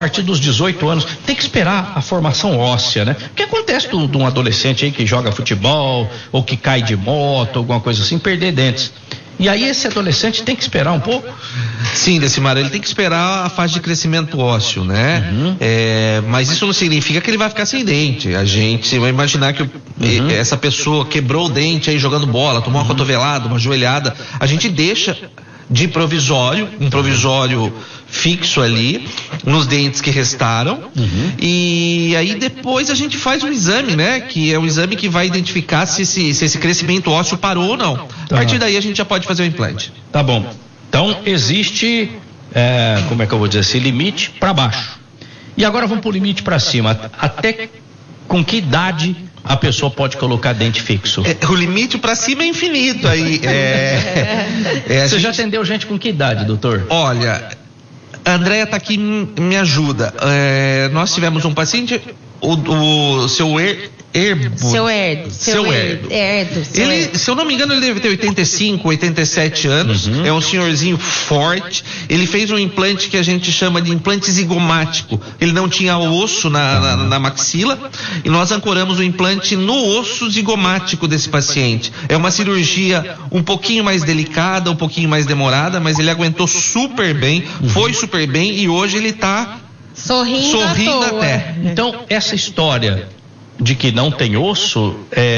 partir dos 18 anos, tem que esperar a formação óssea, né? O que acontece de um adolescente aí que joga futebol, ou que cai de moto, alguma coisa assim, perder dentes. E aí esse adolescente tem que esperar um pouco? Sim, Decimar, ele tem que esperar a fase de crescimento ósseo, né? Mas isso não significa que ele vai ficar sem dente. A gente vai imaginar que essa pessoa quebrou o dente aí jogando bola, tomou uma cotovelada, uma joelhada, a gente deixa de provisório, um provisório fixo ali, nos dentes que restaram, e aí depois a gente faz um exame, né, que é um exame que vai identificar se esse crescimento ósseo parou ou não. A partir daí a gente já pode fazer o implante. Tá bom. Então existe, como é que eu vou dizer, esse limite para baixo. E agora vamos para o limite para cima. Até com que idade a pessoa pode colocar dente fixo? O limite para cima é infinito aí. Você já atendeu gente com que idade, doutor? Olha, a Andréia tá aqui, me ajuda. Nós tivemos um paciente, o seu Ele, se eu não me engano, ele deve ter 85, 87 anos. É um senhorzinho forte. Ele fez um implante que a gente chama de implante zigomático. Ele não tinha osso na maxila, e nós ancoramos o implante no osso zigomático desse paciente. É uma cirurgia um pouquinho mais delicada, um pouquinho mais demorada, mas ele aguentou super bem, foi super bem, e hoje ele tá sorrindo até. Então, essa história de que não tem osso,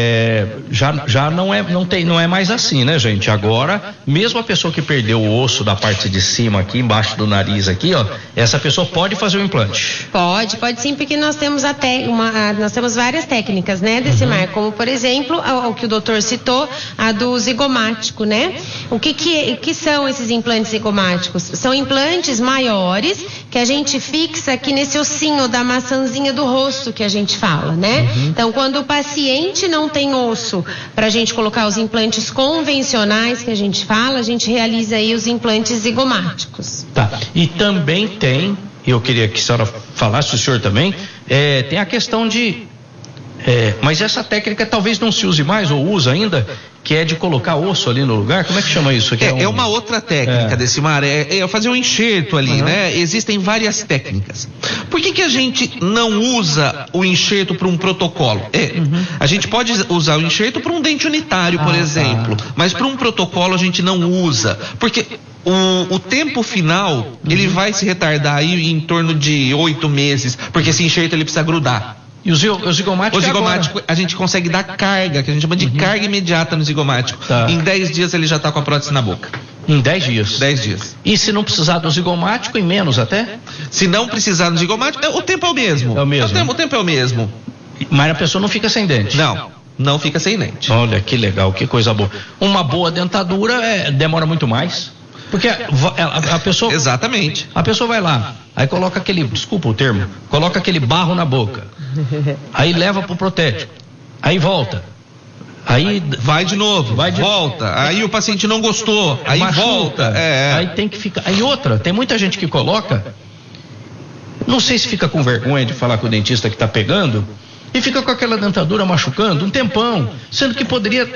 já não é mais assim, né, gente? Agora, mesmo a pessoa que perdeu o osso da parte de cima aqui, embaixo do nariz aqui, ó, essa pessoa pode fazer o implante? Pode sim, porque nós temos nós temos várias técnicas, né, Decimar, como por exemplo, o que o doutor citou, a do zigomático, né? O que são esses implantes zigomáticos? São implantes maiores que a gente fixa aqui nesse ossinho da maçãzinha do rosto que a gente fala, né? Então, quando o paciente não tem osso para a gente colocar os implantes convencionais que a gente fala, a gente realiza aí os implantes zigomáticos. Tá. E também tem, eu queria que a senhora falasse, o senhor também, tem a questão de... mas essa técnica talvez não se use mais, ou usa ainda, que é de colocar osso ali no lugar. Como é que chama isso? É uma outra técnica, Decimar, é fazer um enxerto ali, né? Existem várias técnicas. Por que a gente não usa o enxerto para um protocolo? A gente pode usar o enxerto para um dente unitário, por exemplo, mas para um protocolo a gente não usa, porque o tempo final, ele vai se retardar aí em torno de 8 meses, porque esse enxerto ele precisa grudar. E o zigomático? O zigomático a gente consegue dar carga, que a gente chama de carga imediata no zigomático. Em 10 dias ele já está com a prótese na boca. Em 10 dias? 10 dias. E se não precisar do zigomático, em menos até? Se não precisar do zigomático, o tempo é o mesmo. O tempo é o mesmo. Mas a pessoa não fica sem dente? Não fica sem dente. Olha, que legal, que coisa boa. Uma boa dentadura demora muito mais. Porque a pessoa... Exatamente. A pessoa vai lá, aí coloca desculpa o termo, coloca aquele barro na boca, aí leva pro protético, aí volta, aí vai de novo, volta, aí o paciente não gostou, aí volta. Aí tem que ficar. Aí outra, tem muita gente que coloca, não sei se fica com vergonha de falar com o dentista que tá pegando, e fica com aquela dentadura machucando um tempão, sendo que poderia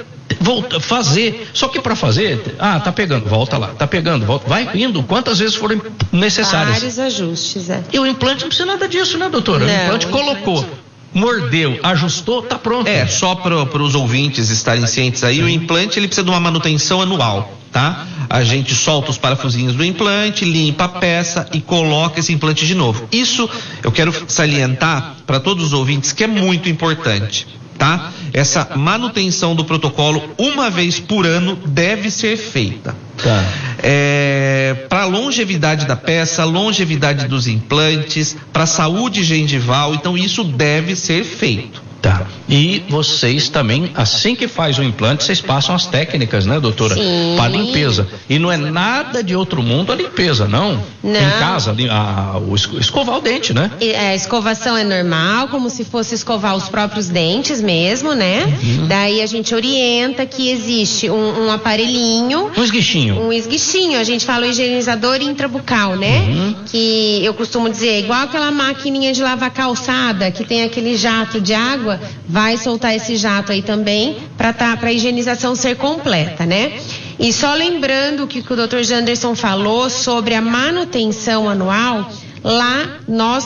fazer, só que para fazer, tá pegando, volta lá, tá pegando, volta, vai indo quantas vezes forem necessárias. Vários ajustes, E o implante não precisa nada disso, né, doutora? O implante colocou, mordeu, ajustou, tá pronto. Só para os ouvintes estarem cientes aí, o implante ele precisa de uma manutenção anual, tá? A gente solta os parafusinhos do implante, limpa a peça e coloca esse implante de novo. Isso eu quero salientar para todos os ouvintes que é muito importante, tá? Essa manutenção do protocolo, uma vez por ano, deve ser feita. Para a longevidade da peça, longevidade dos implantes, para a saúde gengival, então isso deve ser feito. E vocês também, assim que faz o implante, vocês passam as técnicas, né, doutora? Sim. Para limpeza. E não é nada de outro mundo a limpeza, não? Em casa, escovar o dente, né? A escovação é normal, como se fosse escovar os próprios dentes mesmo, né? Daí a gente orienta que existe um aparelhinho. Um esguichinho. A gente fala o higienizador intrabucal, né? Que eu costumo dizer, igual aquela maquininha de lavar calçada, que tem aquele jato de água, vai soltar esse jato aí também para a higienização ser completa, né? E só lembrando o que o Dr. Janderson falou sobre a manutenção anual, Lá nós